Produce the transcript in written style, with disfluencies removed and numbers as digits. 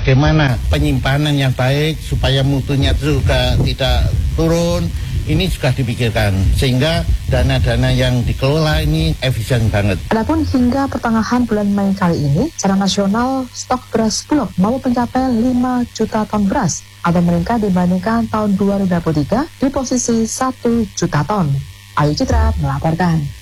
bagaimana penyimpanan yang baik supaya mutunya juga tidak turun. Ini juga dipikirkan sehingga dana-dana yang dikelola ini efisien banget. Adapun hingga pertengahan bulan Mei kali ini, secara nasional stok beras Bulog mampu mencapai 5 juta ton beras atau meningkat dibandingkan tahun 2023 di posisi 1 juta ton. Ayu Citra melaporkan.